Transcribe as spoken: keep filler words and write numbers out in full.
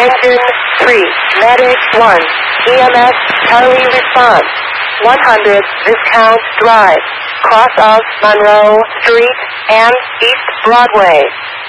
Engine three, Medic one, E M S Charlie response, one hundred Viscount Drive, cross of Monroe Street and East Broadway.